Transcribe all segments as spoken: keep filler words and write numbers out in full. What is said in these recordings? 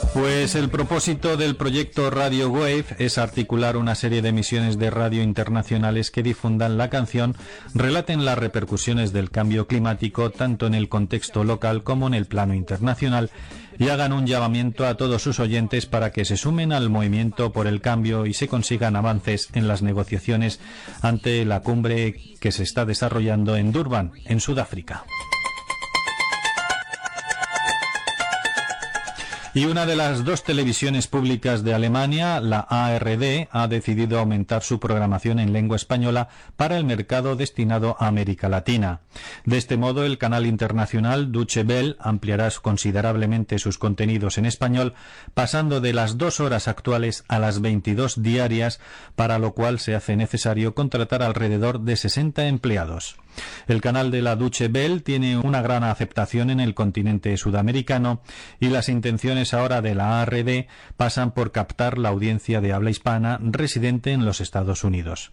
Pues el propósito del proyecto Radio Wave es articular una serie de emisiones de radio internacionales que difundan la canción, relaten las repercusiones del cambio climático tanto en el contexto local como en el plano internacional y hagan un llamamiento a todos sus oyentes para que se sumen al movimiento por el cambio y se consigan avances en las negociaciones ante la cumbre que se está desarrollando en Durban, en Sudáfrica. Y una de las dos televisiones públicas de Alemania, la A R D, ha decidido aumentar su programación en lengua española para el mercado destinado a América Latina. De este modo, el canal internacional Deutsche Welle ampliará considerablemente sus contenidos en español, pasando de las dos horas actuales a las veintidós diarias, para lo cual se hace necesario contratar alrededor de sesenta empleados. El canal de la Deutsche Welle tiene una gran aceptación en el continente sudamericano y las intenciones ahora de la A R D pasan por captar la audiencia de habla hispana residente en los Estados Unidos.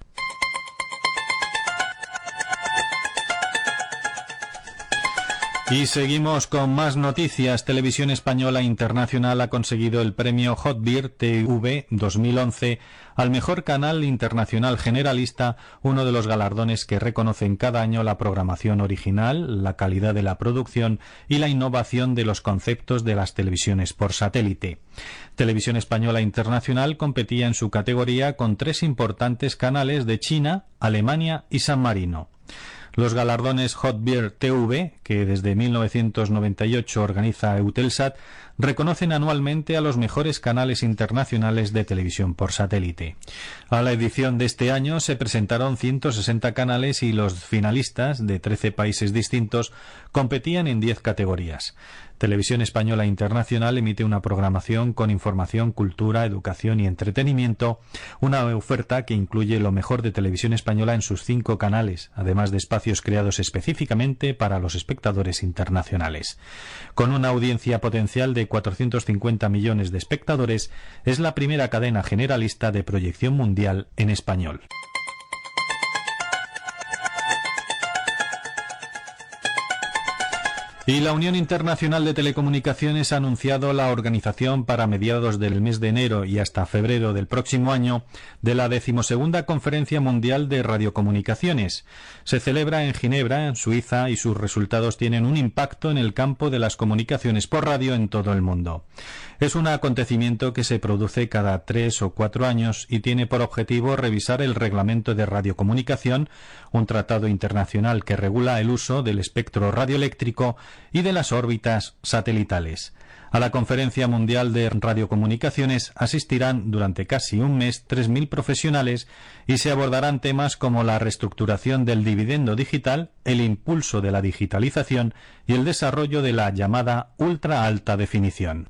Y seguimos con más noticias. Televisión Española Internacional ha conseguido el premio Hot Beer T V dos mil once al mejor canal internacional generalista, uno de los galardones que reconocen cada año la programación original, la calidad de la producción y la innovación de los conceptos de las televisiones por satélite. Televisión Española Internacional competía en su categoría con tres importantes canales de China, Alemania y San Marino. Los galardones Hot Beer T V, que desde mil novecientos noventa y ocho organiza Eutelsat, reconocen anualmente a los mejores canales internacionales de televisión por satélite. A la edición de este año se presentaron ciento sesenta canales y los finalistas, de trece países distintos, competían en diez categorías. Televisión Española Internacional emite una programación con información, cultura, educación y entretenimiento, una oferta que incluye lo mejor de televisión española en sus cinco canales, además de espacios creados específicamente para los espectadores internacionales. Con una audiencia potencial de cuatrocientos cincuenta millones de espectadores, es la primera cadena generalista de proyección mundial en español. Y la Unión Internacional de Telecomunicaciones ha anunciado la organización para mediados del mes de enero y hasta febrero del próximo año de la decimosegunda Conferencia Mundial de Radiocomunicaciones. Se celebra en Ginebra, en Suiza, y sus resultados tienen un impacto en el campo de las comunicaciones por radio en todo el mundo. Es un acontecimiento que se produce cada tres o cuatro años y tiene por objetivo revisar el Reglamento de Radiocomunicación, un tratado internacional que regula el uso del espectro radioeléctrico y de las órbitas satelitales. A la Conferencia Mundial de Radiocomunicaciones asistirán durante casi un mes tres mil profesionales y se abordarán temas como la reestructuración del dividendo digital, el impulso de la digitalización y el desarrollo de la llamada ultra alta definición.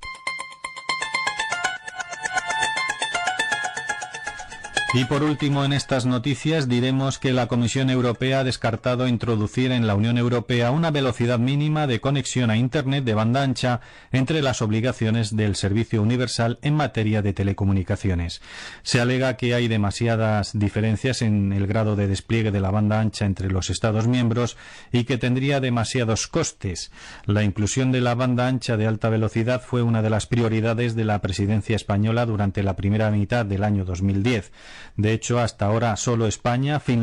Y por último, en estas noticias diremos que la Comisión Europea ha descartado introducir en la Unión Europea una velocidad mínima de conexión a Internet de banda ancha entre las obligaciones del servicio universal en materia de telecomunicaciones. Se alega que hay demasiadas diferencias en el grado de despliegue de la banda ancha entre los Estados miembros y que tendría demasiados costes. La inclusión de la banda ancha de alta velocidad fue una de las prioridades de la presidencia española durante la primera mitad del año dos mil diez. De hecho, hasta ahora solo España, Finlandia